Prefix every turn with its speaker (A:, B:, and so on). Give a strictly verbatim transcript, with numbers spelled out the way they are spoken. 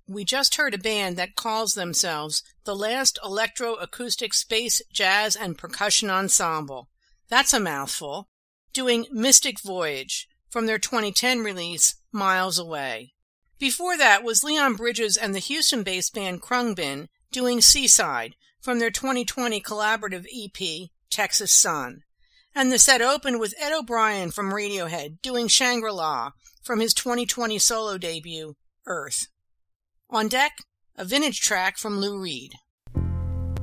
A: We just heard a band that calls themselves the Last Electro-Acoustic Space Jazz and Percussion Ensemble. That's a mouthful. Doing Mystic Voyage from their twenty ten release, Miles Away. Before that was Leon Bridges and the Houston-based band Khruangbin doing Seaside from their twenty twenty collaborative E P, Texas Sun. And the set opened with Ed O'Brien from Radiohead doing Shangri-La from his twenty twenty solo debut, Earth. On deck, a vintage track from Lou Reed.